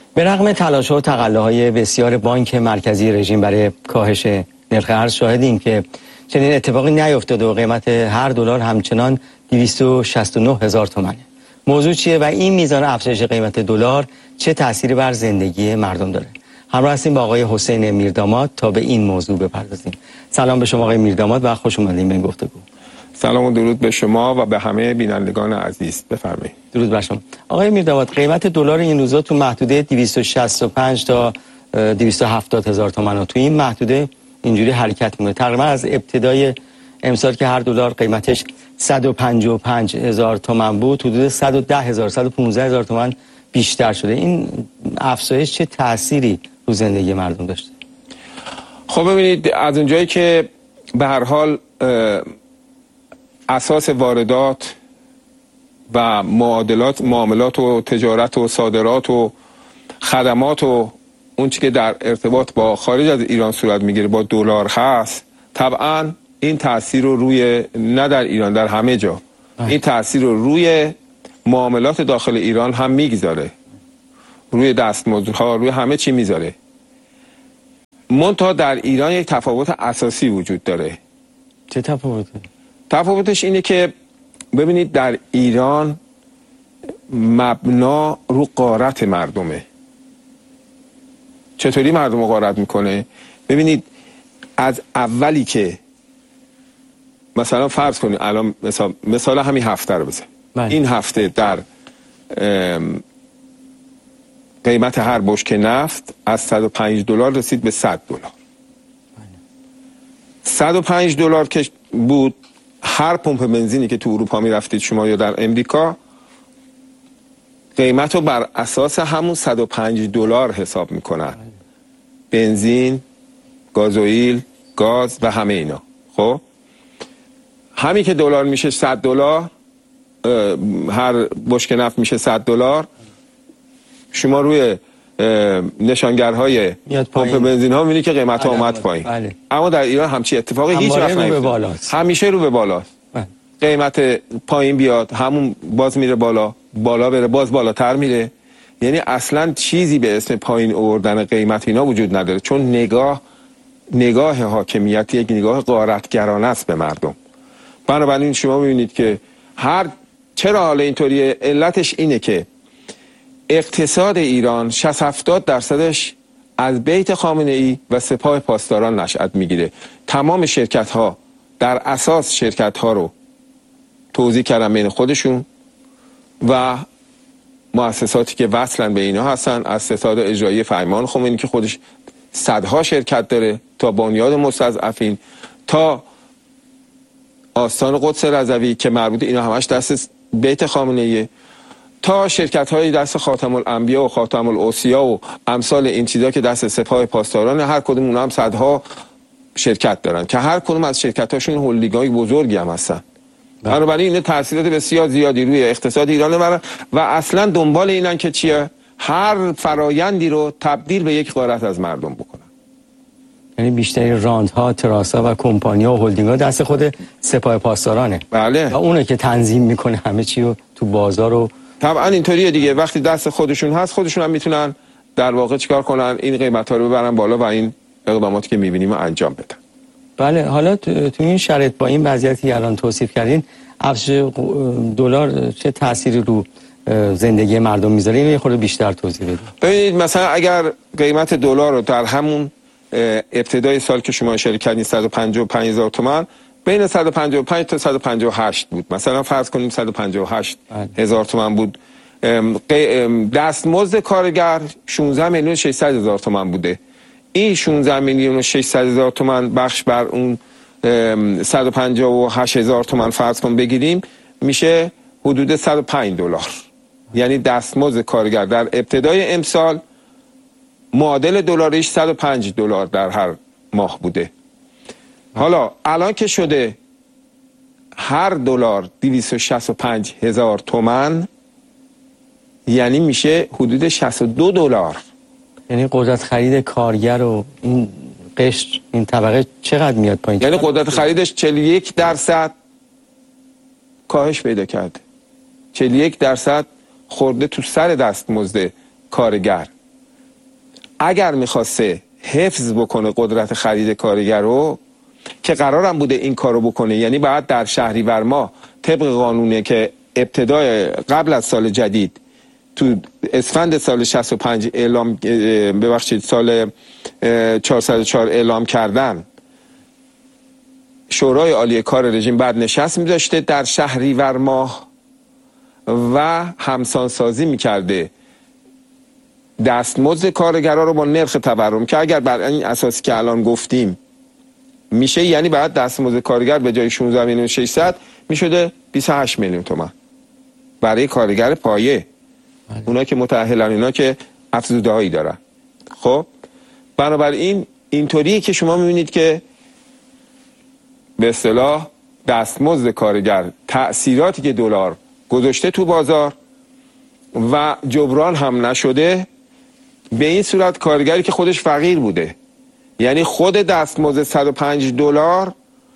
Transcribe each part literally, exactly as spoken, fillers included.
به رغم تلاش و تقلاهای بسیار بانک مرکزی رژیم برای کاهش نرخ ارز شاهدیم که چنین اتفاقی نیفتاده و قیمت هر دلار همچنان دویست و شصت و نه هزار تومانه. موضوع چیه و این میزان افزایش قیمت دلار چه تأثیری بر زندگی مردم داره؟ همراه هستیم با آقای حسین میرداماد تا به این موضوع بپردازیم. سلام به شما آقای میرداماد و خوش اومدین به این گفتگو. سلام و درود به شما و به همه بینندگان عزیز. بفرمایید. درود بر شما. آقای میرداماد، قیمت دلار این روزا تو محدوده دویست و شصت و پنج تا دویست و هفتاد هزار تومان و تو این محدوده اینجوری حرکت میکنه. تقریبا از ابتدای امسال که هر دلار قیمتش صد و پنجاه و پنج هزار تومان بود، حدود صد و ده هزار صد و پانزده هزار تومان بیشتر شده. این افزایش چه تأثیری رو زندگی مردم داشته؟ خب ببینید، از اونجایی که به هر حال اساس واردات و معادلات معاملات و تجارت و صادرات و خدمات و اون چی که در ارتباط با خارج از ایران صورت میگیره با دلار هست، طبعا این تأثیر رو روی، نه در ایران، در همه جا این تأثیر رو روی معاملات داخل ایران هم میگذاره، روی دستمزدها، روی همه چی میذاره. منتها در ایران یک تفاوت اساسی وجود داره. چه تفاوتی؟ تفاوتش اینه که ببینید در ایران مبنا رو غارت مردمه. چطوری مردم رو غارت میکنه؟ ببینید از اولی که مثلا فرض کنید الان مثال, مثال همین هفته رو بزن. این هفته در قیمت هر بشکه نفت از صد و پنج دلار رسید به صد دلار. صد و پنج دلار که بود، هر پمپ بنزینی که تو اروپا می رفتید شما یا در امریکا قیمت رو بر اساس همون صد و پنج دلار حساب میکنن. بنزین، گازوئیل، گاز و همه اینا. خب همین که دلار میشه صد دلار، هر بشکه نفت میشه صد دلار، شما روی نشانگرهای پمپ بنزین ها میبینید که قیمت ها اومد پایین. بله. اما در ایران همچی اتفاقی هیچ وقت نیفتاد. همیشه رو به بالاست. بله. قیمت پایین بیاد همون باز میره بالا، بالا بره باز بالاتر میره. یعنی اصلا چیزی به اسم پایین آوردن قیمت اینا وجود نداره، چون نگاه نگاه حاکمیت یک نگاه غارتگرانه است به مردم. بنابراین شما میبینید که هر چرا حالا اینطوریه، علتش اینه که اقتصاد ایران شصت هفتاد درصدش از بیت خامنه ای و سپاه پاسداران نشأت میگیره. تمام شرکت ها در اساس شرکت ها رو توزیع کردن بین خودشون و مؤسساتی که وصلن به اینا هستن، از ستاد اجرایی فرمان خمینی که خودش صدها شرکت داره تا بنیاد مستضعفین تا آستان قدس رضوی که مربوط اینا همش دست بیت خامنه ایه، تا شرکت های دست خاتم الانبیا و خاتم الاوصیا و امثال این چیزا که دست سپاه پاسداران، هر کدوم اونها هم صدها شرکت دارن که هر کدوم از شرکت هاشون هلدینگ‌های بزرگی هم هستن. بنابراین این تاثیرات بسیار زیادی روی اقتصاد ایران داره و اصلا دنبال اینن که چیه؟ هر فرایندی رو تبدیل به یک غارت از مردم بکنن. یعنی بیشتری راندها، تراسا و کمپانی‌ها و هلدینگ‌ها دست خود سپاه پاسدارانه. بله. و اونه که تنظیم میکنه همه چی رو تو بازار و طبعا اینطوریه دیگه. وقتی دست خودشون هست، خودشون هم میتونن در واقع چیکار کنن؟ این قیمت‌ها رو ببرن بالا و این اقداماتی که می‌بینیم رو انجام بدن. بله. حالا تو, تو این شرایط با این وضعیتی که الان توصیف کردین، افزایش دلار چه تأثیری رو زندگی مردم میذاره؟ اینو یه خورده بیشتر توضیح بدید. ببینید مثلا اگر قیمت دلار رو در همون ابتدای سال که شما اشاره کردین صد و پنجاه و پنج هزار تومان، بین صد و پنجاه و پنج تا صد و پنجاه و هشت بود. مثلا فرض کنیم صد و پنجاه و هشت هزار تومان بود. دستمزد کارگر شانزده میلیون و ششصد هزار تومان بوده. این شانزده میلیون و ششصد هزار تومان بخش بر اون صد و پنجاه و هشت هزار تومان فرض کن بگیریم، میشه حدود صد و پنج دلار. یعنی دستمزد کارگر در ابتدای امسال معادل دلاریش صد و پنج دلار در هر ماه بوده. حالا الان که شده هر دلار دویست و شصت و پنج هزار تومان، یعنی میشه حدود شصت و دو دلار. یعنی قدرت خرید کارگر و این قشر، این طبقه چقدر میاد پایین؟ یعنی قدرت خریدش چهل و یک درصد کاهش پیدا کرده. چهل و یک درصد خورده تو سر دستمزد کارگر. اگر میخواسته حفظ بکنه قدرت خرید کارگر رو که قرارم بوده این کارو بکنه، یعنی باید در شهریور ماه طبق قانونه که ابتدای قبل از سال جدید تو اسفند سال شصت و پنج اعلام ببخشید سال چهارصد و چهار اعلام کردن، شورای عالی کار رژیم بعد نشست می‌داشته در شهریور ماه و همسانسازی می‌کرده دستمزد کارگرا رو با نرخ تورم که اگر بر این اساسی که الان گفتیم میشه، یعنی بعد دستمزد کارگر به جای شانزده میلیون و ششصد میشده بیست و هشت میلیون تومان برای کارگر پایه، اونا که متأهلن، اونا که افزوده‌هایی دارن. خب بنابراین اینطوریه که شما میبینید که به اصطلاح دستمزد کارگر تأثیراتی که دلار گذاشته تو بازار و جبران هم نشده، به این صورت کارگری که خودش فقیر بوده، یعنی خود دستمزد صد و پنج دلار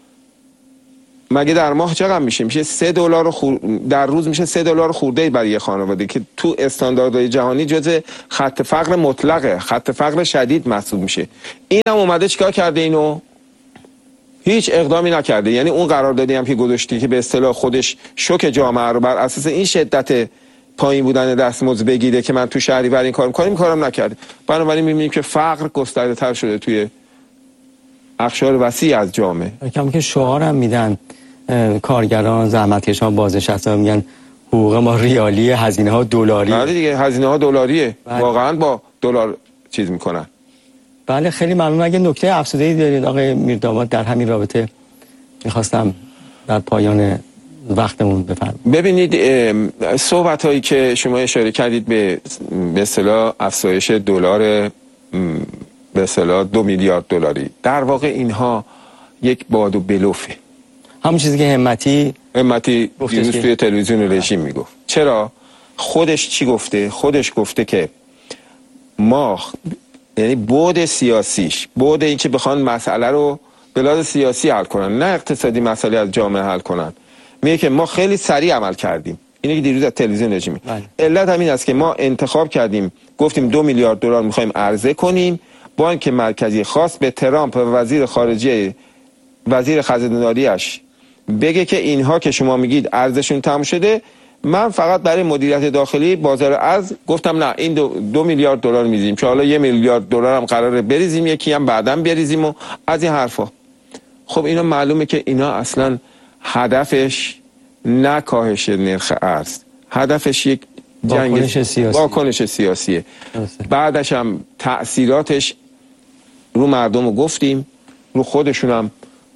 مگه در ماه چقدر میشه؟ میشه سه دلار خور... در روز میشه سه دلار خورده برای یه خانواده که تو استانداردهای جهانی جزء خط فقر مطلقه، خط فقر شدید محسوب میشه. این هم اومده چیکار کرده؟ اینو هیچ اقدامی نکرده. یعنی اون قراردادی هم که گذاشتی که به اصطلاح خودش شوک جامعه رو بر اساس این شدت پایین بودن دستمزد بگیره که من تو شهریور این کار می‌کنم، این کارم نکرده. بنابراین می‌بینیم که فقر گسترده‌تر شده توی اقشار وسیع از جامعه. کم که شعار هم میدن کارگران، زحمتکشان، بازنشسته‌ها، میگن حقوق ما ریالی، هزینه ها دلاری. بله دیگه، هزینه ها دلاریه. بله. واقعا با دلار چیز میکنن. بله خیلی ممنون. اگه نکته افزوده‌ای دارید آقای میرداماد در همین رابطه میخواستم در پایان وقتمون بفرمایید. ببینید صحبت هایی که شما اشاره کردید به به اصطلاح افزایش دلار به اصطلاح دو میلیارد دلاری، در واقع اینها یک باد و بلوفه. همون چیزی که همتی همتی دیروز توی تلویزیون رژیم میگفت. چرا؟ خودش چی گفته؟ خودش گفته که ما، یعنی بعد سیاسیش، بعد این که بخوان مسئله رو به لحاظ سیاسی حل کنن، نه اقتصادی مسئله از جامعه حل کنن، میگه که ما خیلی سریع عمل کردیم. اینه که دیروز از تلویزیون رژیم. علت همین است که ما انتخاب کردیم، گفتیم دو میلیارد دلار میخوایم عرضه کنیم، بانک مرکزی خاص به ترامپ و وزیر خارجه وزیر خزانه‌داریش بگه که اینها که شما میگید ارزششون تموم شده، من فقط برای مدیریت داخلی بازار ارز گفتم نه این دو, دو میلیارد دلار میذیم، که حالا یه میلیارد دلار هم قراره بریزیم، یکی هم بعداً بریزیم و از این حرفا. خب اینا معلومه که اینا اصلا هدفش نه کاهش نرخ ارز، هدفش یک جنگ واکنش سیاسی. واکنش سیاسیه. بعدش هم تأثیراتش رو مردم رو گفتیم، رو خودشون هم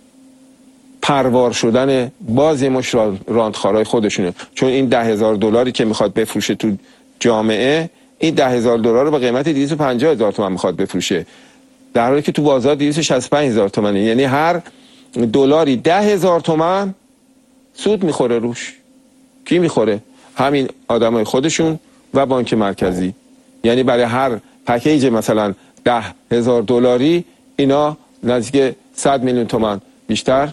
پروار شدن باز مش راندخارای خودشونه. چون این ده هزار دلاری که میخواد بفروشه تو جامعه، این ده هزار دلار رو به قیمت دویست و پنجاه هزار تومان میخواد بفروشه، در حالی که تو بازار دویست و شصت و پنج هزار تومانه. یعنی هر دلاری ده هزار تومان سود میخوره روش. کی میخوره؟ همین آدمای خودشون و بانک مرکزی. یعنی برای هر پکیج مثلا ده هزار دلاری اینا نزدیک صد میلیون تومان بیشتر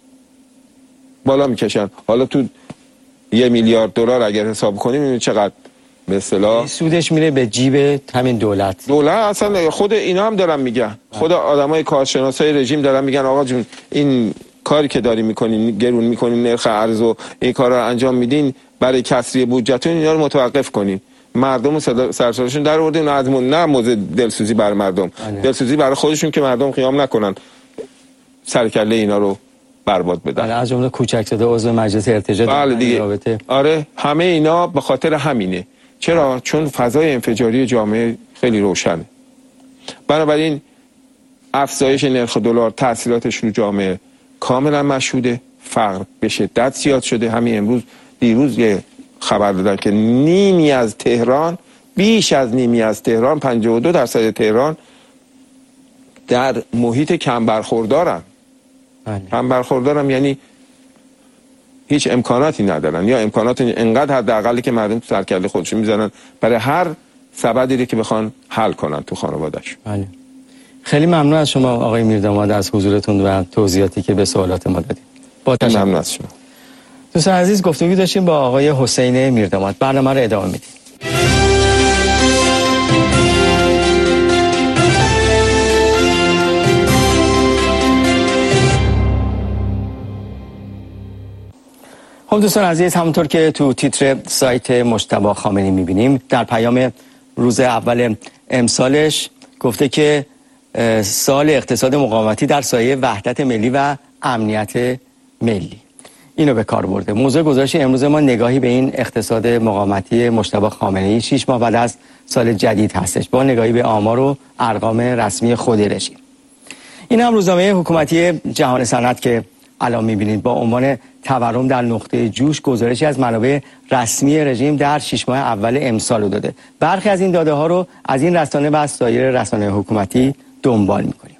بالا میکشن. حالا تو یه میلیارد دلار اگر حساب کنیم این چقدر به اصطلاح سودش میره به جیب همین دولت. دولت اصلا خود اینا هم دارن میگن، خود آدمای کارشناسای رژیم دارن میگن آقا جون این کاری که داری میکنین، گرون میکنین نرخ ارز و این کارا رو انجام میدین برای کسری بودجهتون، اینا رو متوقف کنین. مردم سرسرشون در آوردین، از نه موزه دلسوزی برای مردم، آنه. دلسوزی برای خودشون که مردم قیام نکنن سر کله اینا رو برباد بدن. بله، از جمله کوچک‌زاده عضو مجلس ارتجاع. بله دیگه. آره همه اینا به خاطر همینه. چرا؟ چون فضای انفجاری جامعه خیلی روشنه. بنابراین افزایش نرخ دلار تاثیراتش رو جامعه کاملا مشهوده. فقر به شدت زیاد شده. همین امروز دیروز یه خبر دادن که نیمی از تهران، بیش از نیمی از تهران، پنجاه و دو درصد تهران در محیط کم برخوردارن. کم برخوردارن یعنی هیچ امکاناتی ندارن، یا امکانات انقدر حداقلی که مردم تو سرکله خودشون میزنن برای هر سبدی که بخوان حل کنن تو خانواده‌اش. بله. خیلی ممنون از شما آقای میرداماد از حضورتون و توضیحاتی که به سوالات ما دادید. با تشکر. ممنون از شما. دوستان عزیز، گفتگو داشتیم با آقای حسین میرداماد. برنامه رو ادامه میدیم. خب دوستان عزیز، همونطور که تو تیتر سایت مجتبی خامنه‌ای می‌بینیم، در پیام روز اول امسالش گفته که سال اقتصاد مقاومتی در سایه وحدت ملی و امنیت ملی اینو به کار برده. موضوع گزارش امروز ما نگاهی به این اقتصاد مقاومتی مجتبی خامنه‌ای شش ماه بعد از سال جدید هستش، با نگاهی به آمار و ارقام رسمی خود رژیم. این هم روزنامه حکومتی جهان صنعت که الان می‌بینید با عنوان تورم در نقطه جوش گزارشی از منابع رسمی رژیم در شش ماه اول امسال داده. برخی از این داده ها رو از این رسانه و از سایر رسانه حکومتی دنبال می‌کنیم.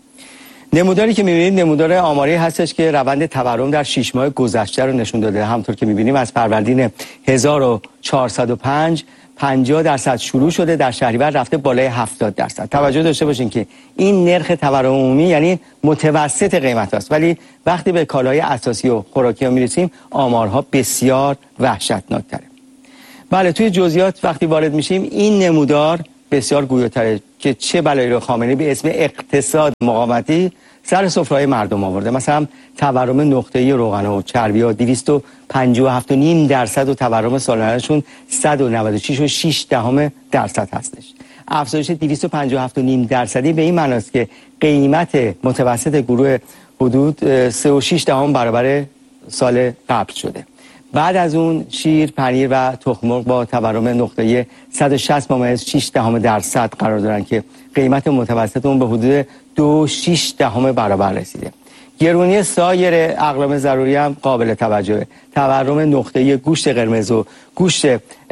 نموداری که می‌بینید نمودار آماری هستش که روند تورم در شش ماه گذشته رو نشون داده. همونطور که می‌بینیم از فروردین هزار و چهارصد و پنج پنجاه درصد شروع شده، در شهریور رفته بالای هفتاد درصد. توجه داشته باشین که این نرخ تورم عمومی یعنی متوسط قیمت است، ولی وقتی به کالای اساسی و خوراکی ها میرسیم آمارها بسیار وحشتناک‌تره. بله، توی جزئیات وقتی وارد میشیم این نمودار بسیار گویاتره که چه بلایی رو خامنه‌ای به اسم اقتصاد مقاومتی سر سفره‌های مردم آورده. مثلا تورم نقطه‌ای روغن و چربی ها دویست و پنجاه و هفت و نیم درصد و تورم سالانه‌شون صد و نود و شش و شش دهم درصد هستش. افزایش دویست و پنجاه و هفت و نیم درصدی به این معنی است که قیمت متوسط گروه حدود سه و شش دهم برابر سال قبل شده. بعد از اون شیر، پنیر و تخم مرغ با تورم نقطه‌ای صد و شصت ممیز شش دهم درصد قرار دارن که قیمت متوسط اون به حدود دو و شش دهم برابر رسیده. گرونی سایر اقلام ضروری هم قابل توجهه. تورم نقطه‌ای گوشت قرمز و گوشت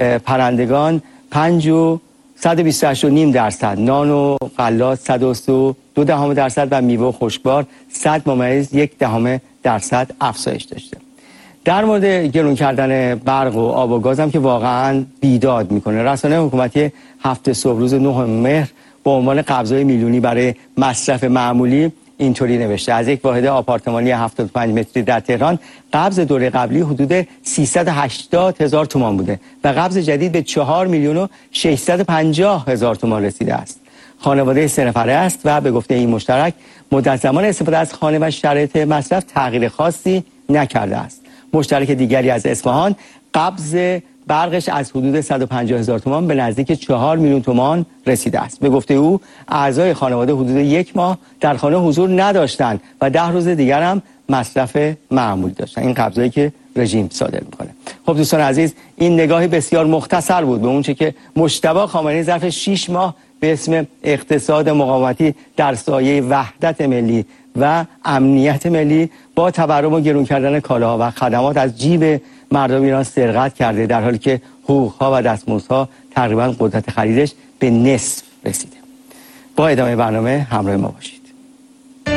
پرندگان پنج و صد و بیست و هشت و نیم درصد، نان و غلات صد و سی و دو دهم درصد و میوه و خشکبار صد ممیز یک دهم درصد افزایش داشته. در مورد گرون کردن برق و آب و گاز هم که واقعا بیداد میکنه. رسانه حکومتی هفته صبح روز نه مهر با عنوان قبضای میلیونی برای مصرف معمولی اینطوری نوشته: از یک واحد آپارتمانی هفتاد و پنج متری در تهران قبض دوره قبلی حدود سیصد و هشتاد هزار تومان بوده و قبض جدید به چهار میلیون و ششصد و پنجاه هزار تومان رسیده است. خانواده سه نفره است و به گفته این مشترک مدت زمان استفاده از خانه و شرایط مصرف تغییر خاصی نکرده است. مشترک دیگری از اصفهان قبض برقش از حدود صد و پنجاه هزار تومان به نزدیک چهار میلیون تومان رسیده است. به گفته او اعضای خانواده حدود یک ماه در خانه حضور نداشتند و ده روز دیگر هم مصرف معمولی داشتن. این قبضایی که رژیم صادر میکنه. خب دوستان عزیز، این نگاهی بسیار مختصر بود به اون چه که مجتبی خامنه‌ای ظرف شش ماه به اسم اقتصاد مقاومتی در سایه وحدت ملی و امنیت ملی با تورم و گرون کردن کالاها و خدمات از جیب مردم ایران سرقت کرده، در حالی که حقوقها و دستمزدها تقریبا قدرت خریدش به نصف رسیده. با ادامه برنامه همراه ما باشید.